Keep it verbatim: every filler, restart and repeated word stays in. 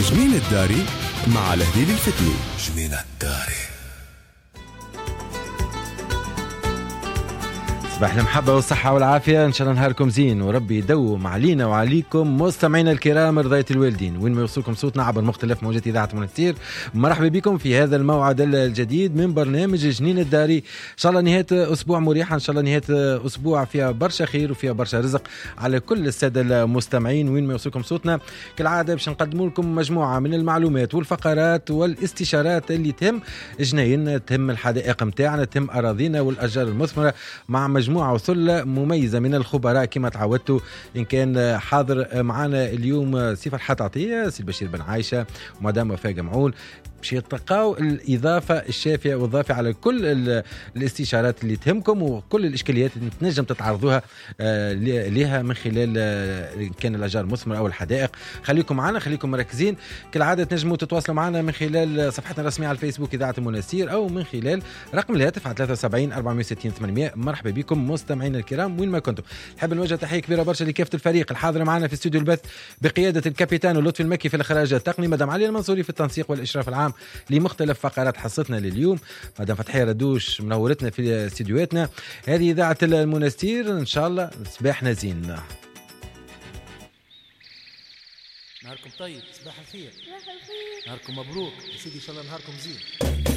جنين الداري مع الهديل الفتلي. جنين الداري. صباح المحبة والصحة والعافية، إن شاء الله نهاركم زين وربي يدوم علينا وعليكم مستمعينا الكرام رضاية الوالدين وين ما يوصلكم صوتنا عبر مختلف موجات إذاعة منستير. مرحبا بكم في هذا الموعد الجديد من برنامج جنين الداري. إن شاء الله نهاية أسبوع مريحة، إن شاء الله نهاية أسبوع فيها برشا خير وفيها برشا رزق على كل السادة المستمعين وين ما يوصلكم صوتنا. كالعادة باش نقدم لكم مجموعة من المعلومات والفقرات والاستشارات اللي تهم جناين، تهم الحدائق متاعنا، تهم أراضينا والأشجار المثمرة، مع مجموعة مجموعة وثلة مميزة من الخبراء كما تعودتوا. إن كان حاضر معنا اليوم سي فرحات عطية، سي البشير بن عايشة، ومدام وفاء جمعون، باش يلقاو الإضافة الشافية والضافة على كل الاستشارات اللي تهمكم وكل الإشكاليات اللي تنجم تتعرضوها لها من خلال كان الأشجار المثمرة أو الحدائق. خليكم معنا، خليكم مركزين. كالعادة تنجموا تتواصلوا معنا من خلال صفحتنا الرسمية على الفيسبوك إذاعة المنستير أو من خلال رقم الهاتف على ثلاثة وسبعين أربعمائة وستين ثمانمائة. مرحبا بكم مستمعينا الكرام وين ما كنتم. نحب نوجه تحية كبيرة برشا لكافة الفريق الحاضر معنا في استوديو البث بقيادة الكابيتان ولطفي المكي في الإخراج التقني، مدام علي المنصوري في التنسيق والإشراف العام لمختلف فقرات حصتنا لليوم، مدام فتحية ردوش منورتنا في استديوهاتنا. هذه إذاعة المنستير، إن شاء الله صباحنا زين. نهاركم طيب، صباح الخير، نهاركم مبروك يا سيدي، إن شاء الله نهاركم زين.